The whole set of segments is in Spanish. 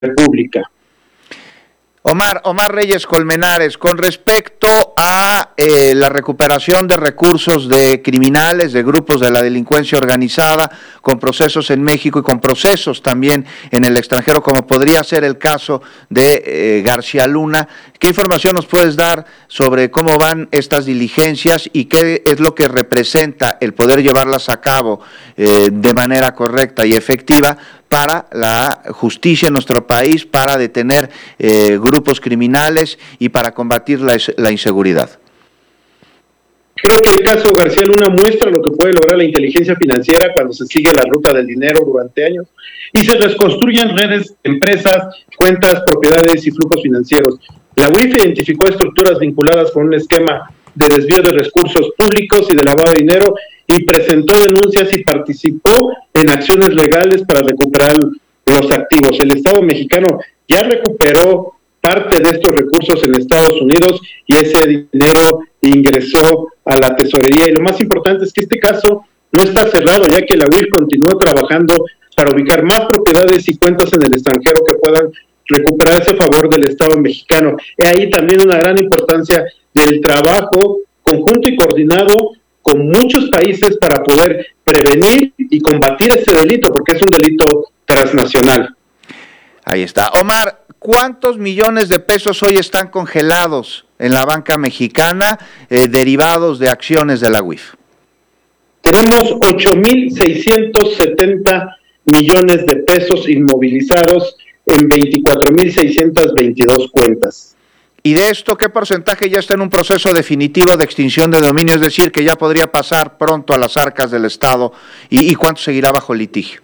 República. Omar Reyes Colmenares, con respecto a la recuperación de recursos de criminales, de grupos de la delincuencia organizada, con procesos en México y con procesos también en el extranjero, como podría ser el caso de García Luna, ¿qué información nos puedes dar sobre cómo van estas diligencias y qué es lo que representa el poder llevarlas a cabo de manera correcta y efectiva para la justicia en nuestro país, para detener grupos criminales y para combatir la inseguridad? Creo que el caso García Luna muestra lo que puede lograr la inteligencia financiera cuando se sigue la ruta del dinero durante años y se reconstruyen redes, empresas, cuentas, propiedades y flujos financieros. La UIF identificó estructuras vinculadas con un esquema de desvío de recursos públicos y de lavado de dinero y presentó denuncias y participó en acciones legales para recuperar los activos. El Estado mexicano ya recuperó parte de estos recursos en Estados Unidos y ese dinero ingresó a la tesorería. Y lo más importante es que este caso no está cerrado, ya que la UIF continúa trabajando para ubicar más propiedades y cuentas en el extranjero que puedan recuperarse a favor del Estado mexicano. Y ahí también una gran importancia del trabajo conjunto y coordinado con muchos países para poder prevenir y combatir ese delito, porque es un delito transnacional. Ahí está. Omar, ¿cuántos millones de pesos hoy están congelados en la banca mexicana derivados de acciones de la UIF? Tenemos 8.670 millones de pesos inmovilizados en 24.622 cuentas. ¿Y de esto qué porcentaje ya está en un proceso definitivo de extinción de dominio? Es decir, que ya podría pasar pronto a las arcas del Estado, ¿y cuánto seguirá bajo litigio?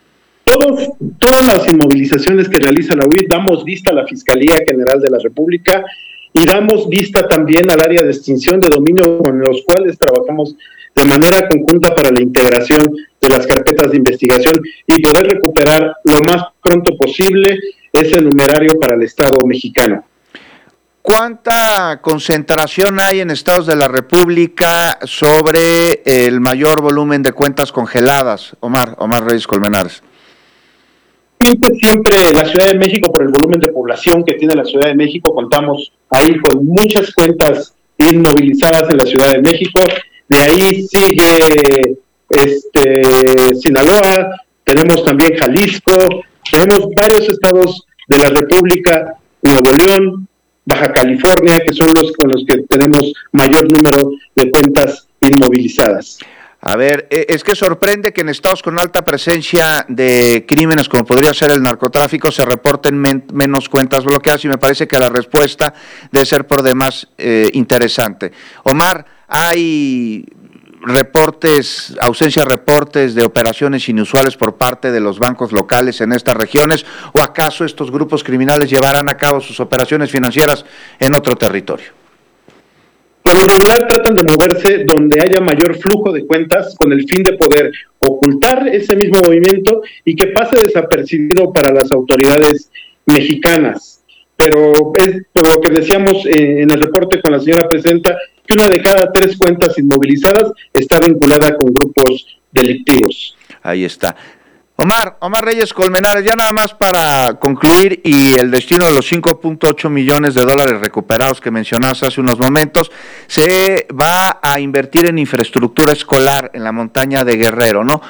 Todas las inmovilizaciones que realiza la UIF damos vista a la Fiscalía General de la República y damos vista también al área de extinción de dominio con los cuales trabajamos de manera conjunta para la integración de las carpetas de investigación y poder recuperar lo más pronto posible ese numerario para el Estado mexicano. ¿Cuánta concentración hay en estados de la República sobre el mayor volumen de cuentas congeladas, Omar Reyes Colmenares? Siempre la Ciudad de México, por el volumen de población que tiene la Ciudad de México, contamos ahí con muchas cuentas inmovilizadas en la Ciudad de México. De ahí sigue Sinaloa, tenemos también Jalisco, tenemos varios estados de la República, Nuevo León, Baja California, que son los con los que tenemos mayor número de cuentas inmovilizadas. A ver, es que sorprende que en estados con alta presencia de crímenes, como podría ser el narcotráfico, se reporten menos cuentas bloqueadas, y me parece que la respuesta debe ser por demás interesante. Omar, ¿hay ausencia de reportes de operaciones inusuales por parte de los bancos locales en estas regiones, o acaso estos grupos criminales llevarán a cabo sus operaciones financieras en otro territorio? Por lo regular tratan de moverse donde haya mayor flujo de cuentas con el fin de poder ocultar ese mismo movimiento y que pase desapercibido para las autoridades mexicanas. Pero es por lo que decíamos en el reporte con la señora presidenta, que 1 de cada 3 cuentas inmovilizadas está vinculada con grupos delictivos. Ahí está. Omar Reyes Colmenares, ya nada más para concluir, y el destino de los 5.8 millones de dólares recuperados que mencionaste hace unos momentos, se va a invertir en infraestructura escolar en la montaña de Guerrero, ¿no?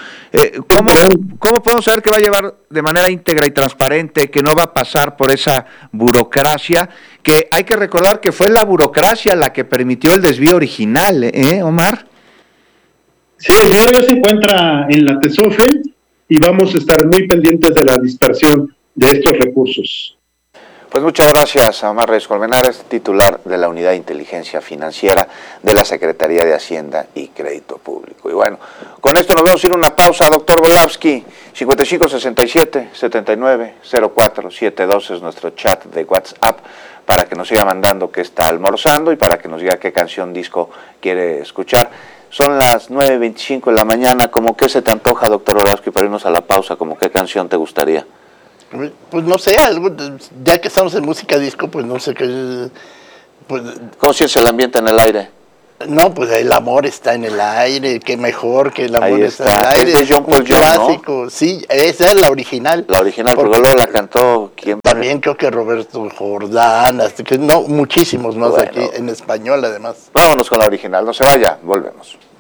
¿Cómo podemos saber que va a llevar de manera íntegra y transparente, que no va a pasar por esa burocracia, que hay que recordar que fue la burocracia la que permitió el desvío original, Omar? Sí, el dinero ya se encuentra en la TESOFE, y vamos a estar muy pendientes de la dispersión de estos recursos. Pues muchas gracias a Omar Reyes Colmenares, titular de la Unidad de Inteligencia Financiera de la Secretaría de Hacienda y Crédito Público. Y bueno, con esto nos vamos a ir a una pausa, doctor Volavsky. 5567-790472 es nuestro chat de WhatsApp, para que nos siga mandando qué está almorzando y para que nos diga qué canción disco quiere escuchar. Son las 9:25 de la mañana. ¿Cómo qué se te antoja, doctor Volavsky, para irnos a la pausa? ¿Cómo qué canción te gustaría? Pues no sé, ya que estamos en música disco, pues no sé qué. Pues, ¿cómo sientes el ambiente en el aire? No, pues el amor está en el aire, qué mejor que el amor Ahí está en el está. aire. Es de John Paul un Jones, ¿no? clásico, sí, esa es la original. La original, porque luego la cantó, ¿quién? También creo que Roberto Jordán, no, muchísimos más Bueno. aquí, en español además. Vámonos con la original, no se vaya, volvemos.